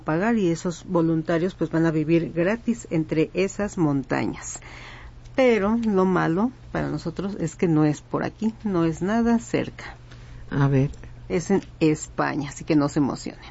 pagar, y esos voluntarios pues van a vivir gratis entre esas montañas. Pero lo malo para nosotros es que no es por aquí, no es nada cerca. A ver. Es en España, así que no se emocionen.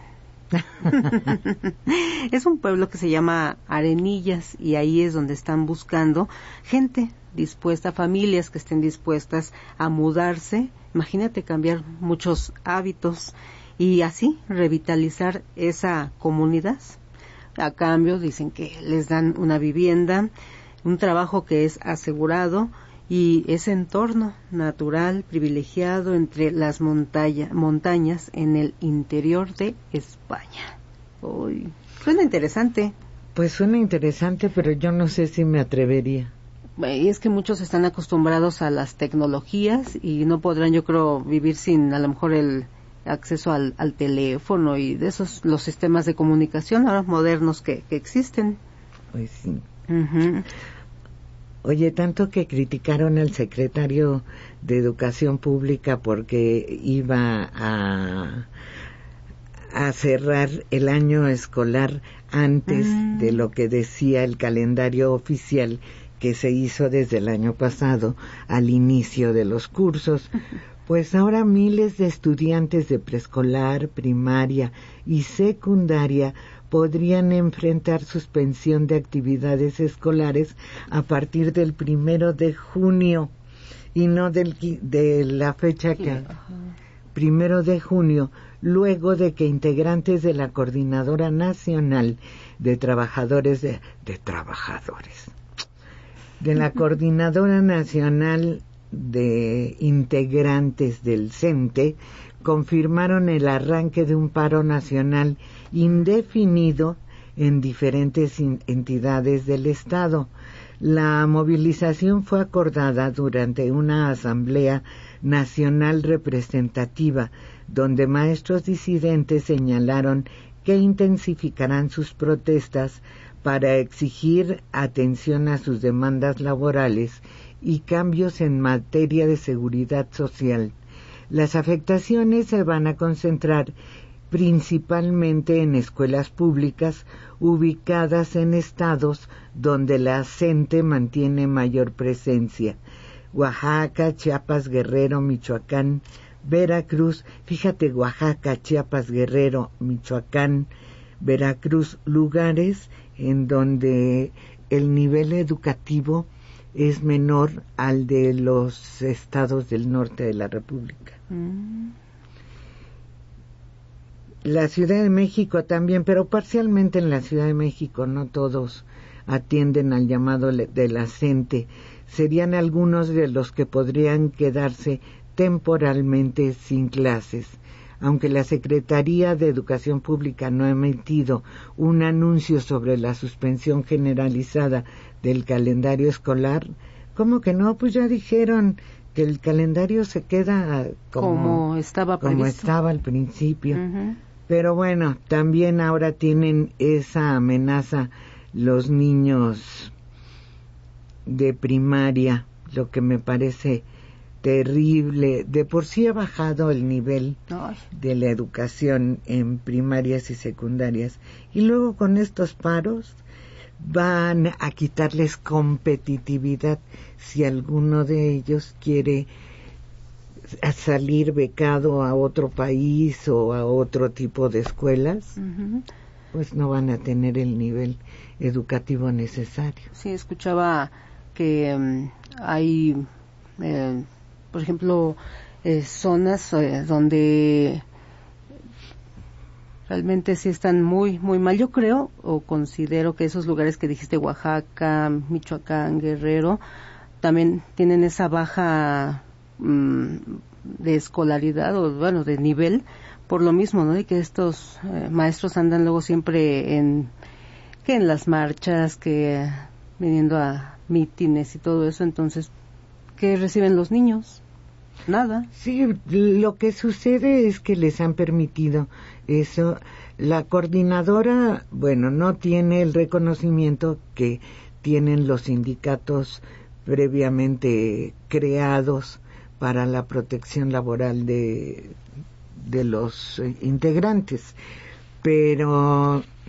Es un pueblo que se llama Arenillas, y ahí es donde están buscando gente dispuesta, familias que estén dispuestas a mudarse. Imagínate cambiar muchos hábitos y así revitalizar esa comunidad. A cambio dicen que les dan una vivienda, un trabajo que es asegurado y ese entorno natural privilegiado entre las montañas en el interior de España. Uy, suena interesante. Pues suena interesante, pero yo no sé si me atrevería. Y es que muchos están acostumbrados a las tecnologías y no podrán, yo creo, vivir sin a lo mejor el acceso al teléfono y de esos los sistemas de comunicación ahora modernos que existen. Pues sí. Uh-huh. Oye, tanto que criticaron al secretario de Educación Pública porque iba a cerrar el año escolar antes de lo que decía el calendario oficial que se hizo desde el año pasado al inicio de los cursos. Pues ahora miles de estudiantes de preescolar, primaria y secundaria podrían enfrentar suspensión de actividades escolares a partir del 1 de junio y no de la fecha que 1 de junio, luego de que integrantes de la Coordinadora Nacional de Trabajadores de la Coordinadora Nacional de Integrantes del CENTE confirmaron el arranque de un paro nacional indefinido en diferentes entidades del Estado. La movilización fue acordada durante una asamblea nacional representativa, donde maestros disidentes señalaron que intensificarán sus protestas para exigir atención a sus demandas laborales y cambios en materia de seguridad social. Las afectaciones se van a concentrar principalmente en escuelas públicas ubicadas en estados donde la CENTE mantiene mayor presencia: Oaxaca, Chiapas, Guerrero, Michoacán, Veracruz. Fíjate, Oaxaca, Chiapas, Guerrero, Michoacán, Veracruz, lugares en donde el nivel educativo es menor al de los estados del norte de la República. La Ciudad de México también, pero parcialmente en la Ciudad de México, no todos atienden al llamado de la CENTE. Serían algunos de los que podrían quedarse temporalmente sin clases. Aunque la Secretaría de Educación Pública no ha emitido un anuncio sobre la suspensión generalizada del calendario escolar, ¿cómo que no? Pues ya dijeron que el calendario se queda como estaba al principio. Uh-huh. Pero bueno, también ahora tienen esa amenaza los niños de primaria, lo que me parece terrible. De por sí ha bajado el nivel de la educación en primarias y secundarias, y luego con estos paros van a quitarles competitividad si alguno de ellos quiere salir becado a otro país o a otro tipo de escuelas. Uh-huh. Pues no van a tener el nivel educativo necesario. Sí, escuchaba que hay por ejemplo, zonas donde realmente sí están muy mal. Yo creo o considero que esos lugares que dijiste, Oaxaca, Michoacán, Guerrero, también tienen esa baja de escolaridad o bueno, de nivel, por lo mismo, ¿no? Y que estos maestros andan luego siempre en las marchas, que viniendo a mítines y todo eso. Entonces, ¿qué reciben los niños? Nada. Sí, lo que sucede es que les han permitido eso. La coordinadora, bueno, no tiene el reconocimiento que tienen los sindicatos previamente creados para la protección laboral de los integrantes, pero